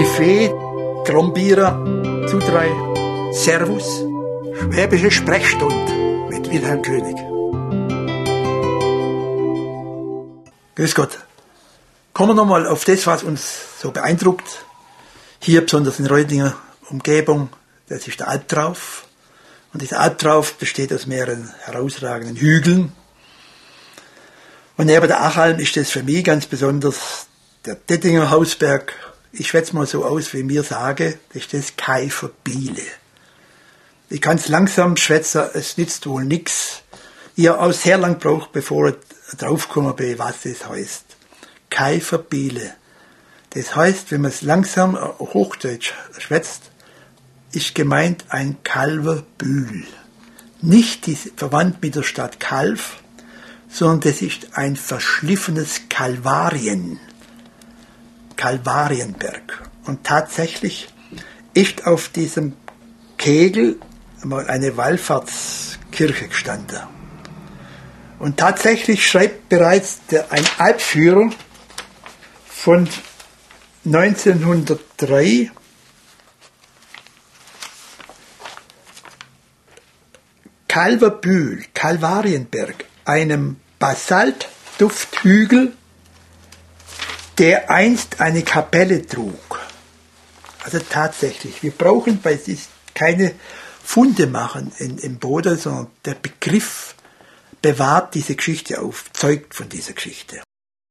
Buffet, Trombierer, Zudrei, Servus, Schwäbische Sprechstunde mit Wilhelm König. Grüß Gott. Kommen wir nochmal auf das, was uns so beeindruckt. Hier besonders in Reutinger Umgebung, das ist der Albtrauf. Und dieser Albtrauf besteht aus mehreren herausragenden Hügeln. Und neben der Achalm ist das für mich ganz besonders der Dettinger Hausberg. Ich schwätze mal so aus, wie mir sage, das ist das Kaiferbiele. Ich kann es langsam schwätzen, es nützt wohl nichts. Ich habe auch sehr lang gebraucht, bevor ich draufgekommen bin, was das heißt. Kaiferbiele. Das heißt, wenn man es langsam Hochdeutsch schwätzt, ist gemeint ein Kalverbühl. Nicht verwandt mit der Stadt Calw, sondern das ist ein verschliffenes Kalvarienberg. Und tatsächlich ist auf diesem Kegel mal eine Wallfahrtskirche gestanden. Und tatsächlich schreibt bereits ein Albführer von 1903, Kalverbühl, Kalvarienberg, einem Basaltdufthügel, der einst eine Kapelle trug. Also tatsächlich, wir brauchen bei sich keine Funde machen im Boden, sondern der Begriff bewahrt diese Geschichte auf, zeugt von dieser Geschichte.